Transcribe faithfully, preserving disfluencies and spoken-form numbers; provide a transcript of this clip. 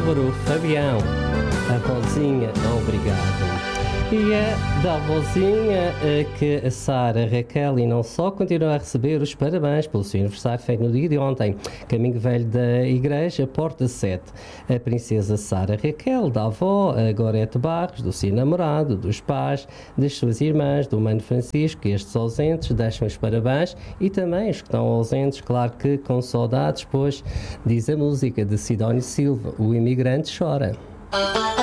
Álvaro Fabião, a vozinha, obrigado. E é da vozinha que a Sara Raquel e não só continua a receber os parabéns pelo seu aniversário feito no dia de ontem. Caminho Velho da Igreja, Porta sete. A princesa Sara Raquel, da avó, a Gorete Barros, do seu namorado, dos pais, das suas irmãs, do Mano Francisco, e estes ausentes deixam os parabéns e também os que estão ausentes, claro que com saudades, pois diz a música de Sidónio Silva, o imigrante chora.